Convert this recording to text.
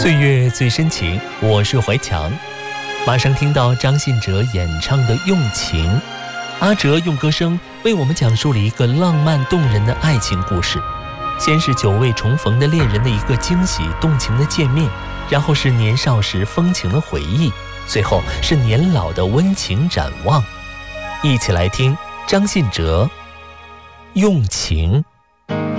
岁月最深情，我是怀强。马上听到张信哲演唱的《用情》，阿哲用歌声为我们讲述了一个浪漫动人的爱情故事。先是久未重逢的恋人的一个惊喜动情的见面，然后是年少时风情的回忆，最后是年老的温情展望。一起来听张信哲《用情》。